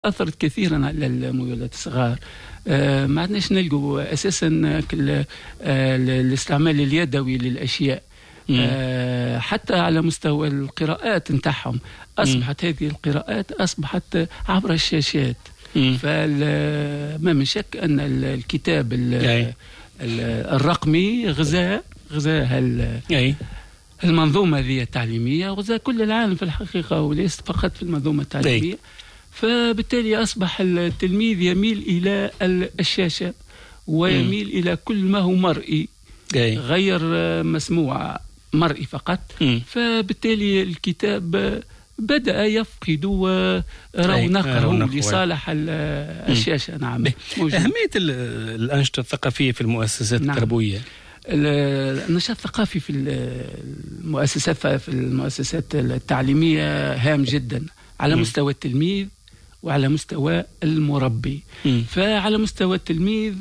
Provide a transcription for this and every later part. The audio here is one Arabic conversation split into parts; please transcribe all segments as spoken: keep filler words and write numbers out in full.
أثرت كثيرا على المولودات الصغار. آه ما عدناش نلقوا أساسا آه الاستعمال اليدوي للأشياء. آه حتى على مستوى القراءات نتاعهم أصبحت هذه القراءات أصبحت عبر الشاشات. فما من شك أن الكتاب الرقمي غزا غزا المنظومة هذه التعليمية، غزا كل العالم في الحقيقة وليس فقط في المنظومة التعليمية. فبالتالي أصبح التلميذ يميل إلى الشاشة ويميل م. إلى كل ما هو مرئي أي. غير مسموع، مرئي فقط. م. فبالتالي الكتاب بدأ يفقد رونقه لصالح الشاشة. نعم. أهمية الأنشطة الثقافية في المؤسسات نعم. التربوية. النشاط الثقافي في المؤسسات في المؤسسات التعليمية هام جدا على م. مستوى التلميذ وعلى مستوى المربي. م. فعلى مستوى التلميذ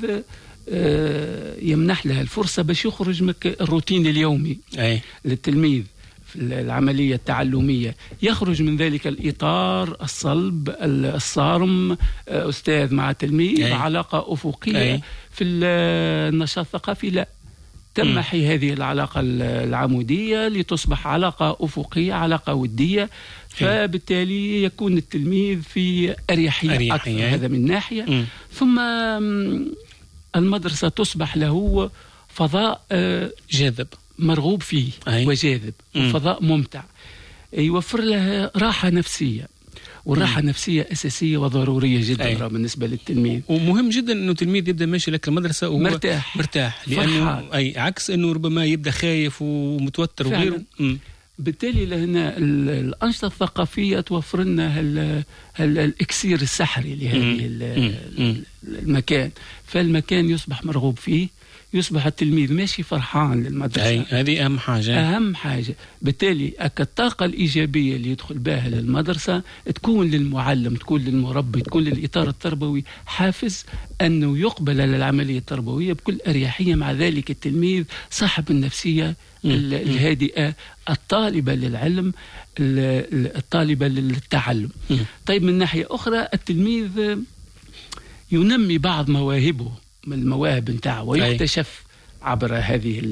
يمنح لها الفرصة باش يخرج من الروتين اليومي أي. للتلميذ في العملية التعلمية، يخرج من ذلك الإطار الصلب الصارم، أستاذ مع تلميذ أي. علاقة أفقية أي. في النشاط الثقافي لا، تمحي هذه العلاقة العمودية لتصبح علاقة أفقية، علاقة ودية. فبالتالي يكون التلميذ في أريحية, أريحية أكثر. هذا من ناحية. م. ثم المدرسة تصبح له فضاء جاذب مرغوب فيه أي. وجاذب، وفضاء ممتع يوفر له راحة نفسية، والراحة النفسية أساسية وضرورية جدا بالنسبة للتلميذ. ومهم جدا أنه التلميذ يبدأ ماشي لك المدرسة وهو مرتاح مرتاح لأنه أي عكس أنه ربما يبدأ خايف ومتوتر وغيره. بالتالي لهنا الأنشطة الثقافية توفر لنا الإكسير السحري لهذه المكان، فالمكان يصبح مرغوب فيه، يصبح التلميذ ماشي فرحان للمدرسة. أي هذه أهم حاجة. أهم حاجة. بالتالي الطاقة الإيجابية اللي يدخل بها للمدرسة تكون للمعلم، تكون للمربي، تكون للإطار التربوي حافز أنه يقبل على العملية التربوية بكل أريحية. مع ذلك التلميذ صاحب النفسية الهادئة، الطالبة للعلم، الطالبة للتعلم. طيب من ناحية أخرى التلميذ ينمي بعض مواهبه من المواهب نتاعه ويكتشف عبر هذه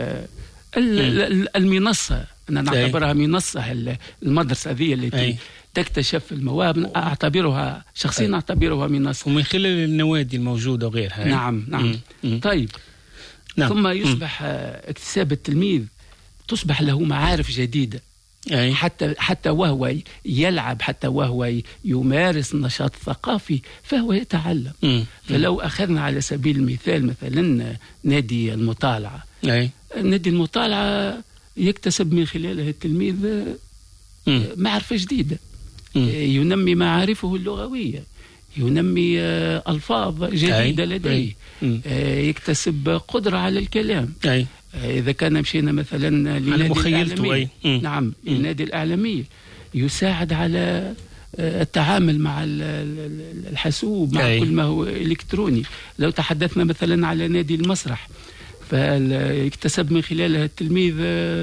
المنصة. أنا نعتبرها منصة المدرسة هذه التي تكتشف المواهب، أعتبرها شخصيا أعتبرها منصة، ومن خلال النوادي الموجودة وغيرها. نعم نعم. م. طيب نعم. ثم يصبح م. اكتساب التلميذ تصبح له معارف جديدة. أي. حتى حتى وهو يلعب، حتى وهو يمارس النشاط الثقافي فهو يتعلم. م. فلو أخذنا على سبيل المثال مثلا نادي المطالعة. أي. نادي المطالعة يكتسب من خلالها التلميذ م. معرفة جديدة. م. ينمي معارفه اللغوية، ينمي ألفاظ جديدة لديه، يكتسب قدرة على الكلام. أي. إذا كان مشينا مثلا لنادي الإعلامية، نعم النادي الإعلامية يساعد على التعامل مع الحاسوب، مع أي. كل ما هو إلكتروني. لو تحدثنا مثلا على نادي المسرح فيكتسب من خلالها التلميذ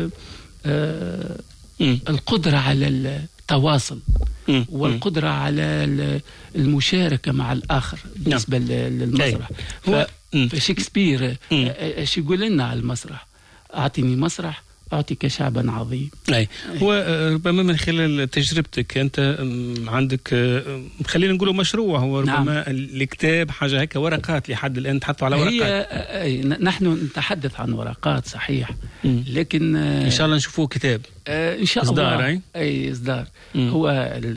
القدرة على التواصل والقدرة على المشاركة مع الآخر بالنسبة للمسرح. فشكسبير ايش يقول لنا على المسرح؟ أعطيني مسرح أعطيك شعبا عظيم. أي. هو ربما من خلال تجربتك أنت عندك خلينا نقوله مشروع، هو ربما نعم. الكتاب حاجة هيك ورقات لحد الآن تحطوا على ورقات. هي نحن نتحدث عن ورقات صحيح، م. لكن إن شاء الله نشوفوه كتاب إن شاء الله. إصدار أي, أي إصدار. م. هو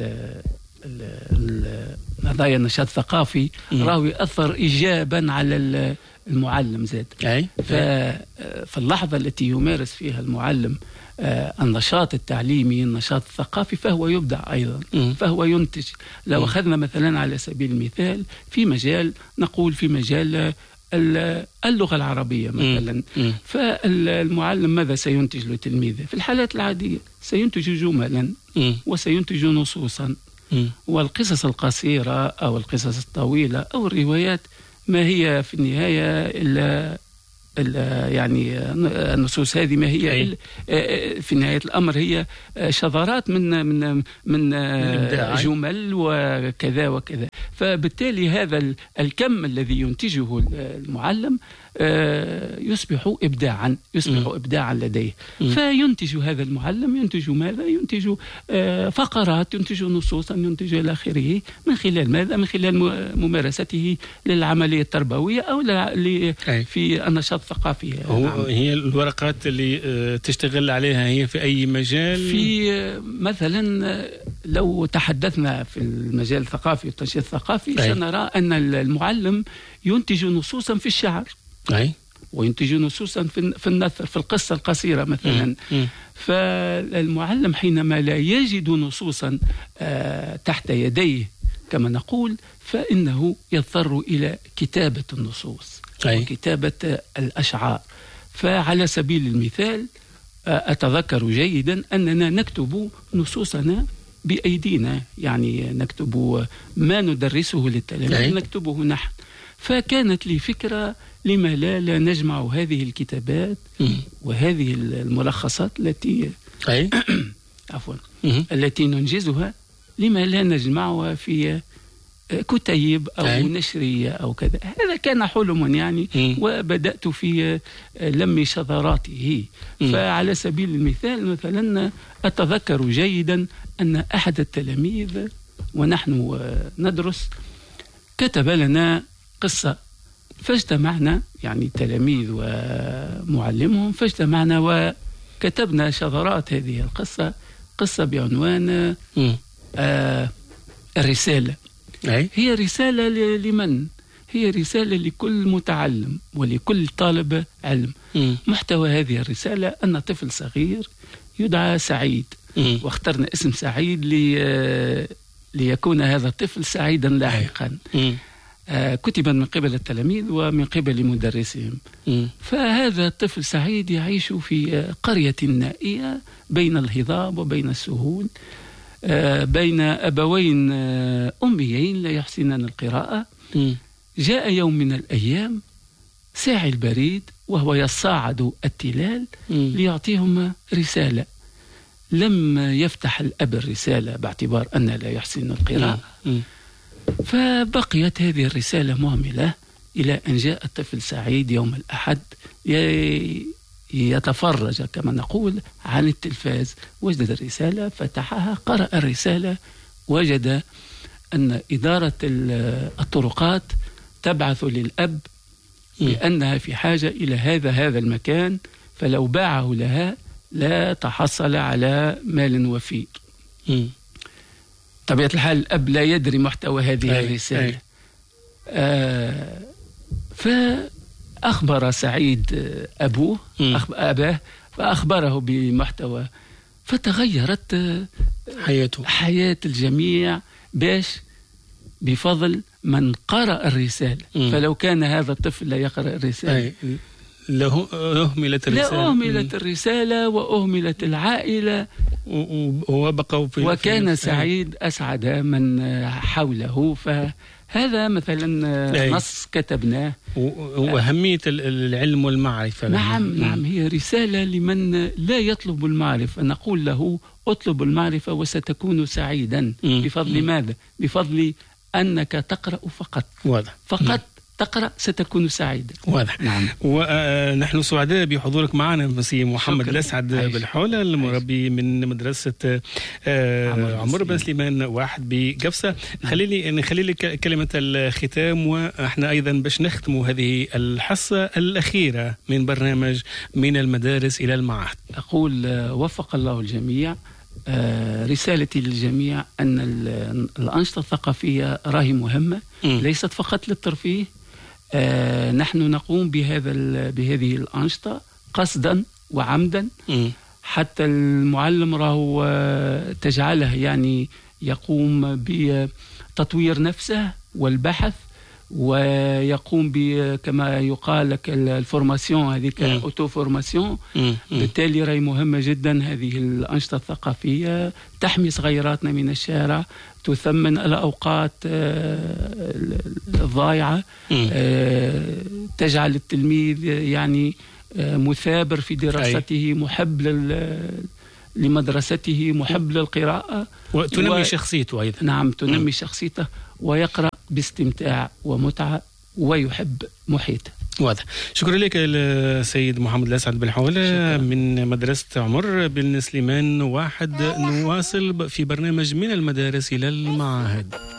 هذا النشاط الثقافي راهو يأثر إيجابا على المعلم زاد. أي. ففي اللحظة التي يمارس فيها المعلم النشاط التعليمي، النشاط الثقافي، فهو يبدع أيضا. م. فهو ينتج. لو م. أخذنا مثلا على سبيل المثال في مجال، نقول في مجال اللغة العربية مثلا، م. فالمعلم ماذا سينتج له تلميذه؟ في الحالات العادية سينتج جملا م. وسينتج نصوصا. م. والقصص القصيرة أو القصص الطويلة أو الروايات ما هي في النهاية إلا يعني النصوص هذه ما هي أي. في نهاية الأمر هي شذرات من من من جمل وكذا وكذا. فبالتالي هذا الكم الذي ينتجه المعلم يصبح إبداعا يصبح م. إبداعا لديه. م. فينتج هذا المعلم ينتج ماذا؟ ينتج فقرات، ينتج نصوصا، ينتج إلى آخره. من خلال ماذا؟ من خلال ممارسته للعملية التربوية أو في النشاط الثقافي. هو هي الورقات اللي تشتغل عليها هي في أي مجال؟ في مثلا لو تحدثنا في المجال الثقافي والتنشيط الثقافي أي. سنرى أن المعلم ينتج نصوصا في الشعر أي. وينتج نصوصا في في النثر في القصة القصيرة مثلا. م. م. فالمعلم حينما لا يجد نصوصا آه تحت يديه كما نقول فإنه يضطر إلى كتابة النصوص أي. وكتابة الأشعار. فعلى سبيل المثال آه أتذكر جيدا أننا نكتب نصوصنا بأيدينا، يعني نكتب ما ندرسه للتلاميذ نكتبه نحن. فكانت لي فكرة لما لا, لا نجمع هذه الكتابات م. وهذه الملخصات التي أي. عفوا التي ننجزها لما لا نجمعها في كتيب أو أي. نشرية أو كذا. هذا كان حلم يعني م. وبدأت في لم شذراته. م. فعلى سبيل المثال مثلا أتذكر جيدا أن أحد التلاميذ ونحن ندرس كتب لنا قصة، فاجتمعنا يعني التلاميذ ومعلمهم فاجتمعنا وكتبنا شذرات هذه القصة، قصة بعنوان آه الرسالة. أي. هي رسالة لمن؟ هي رسالة لكل متعلم ولكل طالب علم. م. محتوى هذه الرسالة أن طفل صغير يدعى سعيد، م. واخترنا اسم سعيد لي ليكون هذا الطفل سعيدا لاحقا. م. آه كتبا من قبل التلاميذ ومن قبل مدرسهم. م. فهذا الطفل سعيد يعيش في قرية نائية بين الهضاب وبين السهول، آه بين أبوين آه أميين لا يحسنان القراءة. م. جاء يوم من الأيام ساعي البريد وهو يصاعد التلال م. ليعطيهم رسالة. لم يفتح الأب الرسالة باعتبار أن لا يحسن القراءة. م. م. فبقيت هذه الرسالة مهملة إلى أن جاء الطفل سعيد يوم الأحد يتفرج كما نقول عن التلفاز، وجد الرسالة، فتحها، قرأ الرسالة، وجد أن إدارة الطرقات تبعث للأب بأنها في حاجة إلى هذا هذا المكان، فلو باعه لها لا تحصل على مال وفير. م. طبيعة الحال الأب لا يدري محتوى هذه أي الرسالة. أي. آه فأخبر سعيد أبوه أباه فأخبره بمحتوى، فتغيرت حياته حياة الجميع باش بفضل من قرأ الرسالة. م. فلو كان هذا الطفل لا يقرأ الرسالة أي. له أهملت الرسالة، لا أهملت الرسالة وأهملت العائلة وبقوا في وكان في سعيد أسعد من حوله. فهذا مثلا نص كتبناه وأهمية العلم والمعرفة. نعم نعم هي رسالة لمن لا يطلب المعرفة، نقول له اطلب المعرفة وستكون سعيدا. بفضل ماذا؟ بفضل أنك تقرأ فقط. واضح. فقط تقرأ ستكون سعيدا. واضح. نعم. ونحن سعداء بحضورك معنا مسيح محمد الأسعد بالحولة، المربي من مدرسة عمر بن سليمان واحد بقفصة. خليلي نخلي لك كلمة الختام، وإحنا أيضا باش نختم هذه الحصة الأخيرة من برنامج من المدارس إلى المعاهد. أقول وفق الله الجميع. رسالتي للجميع أن الأنشطة الثقافية راهي مهمة، م. ليست فقط للترفيه. آه نحن نقوم بهذا بهذه الأنشطة قصدا وعمدا، م. حتى المعلم راهو آه تجعله يعني يقوم بتطوير نفسه والبحث ويقوم ب كما يقال لك الفورماسيون هذيك اوتو فورماسيون. بالتالي راهي مهمه جدا هذه الانشطه الثقافيه، تحمي صغيراتنا من الشارع، تثمن الاوقات الضائعه، تجعل التلميذ يعني مثابر في دراسته، محب لمدرسته، محب للقراءه، وتنمي و... شخصيته ايضا. نعم، تنمي م. شخصيته، ويقرأ باستمتاع ومتعة ويحب محيطه. واضح. شكرا لك السيد محمد الأسعد بالحولة من مدرسة عمر بن سليمان واحد. نواصل في برنامج من المدارس إلى المعاهد.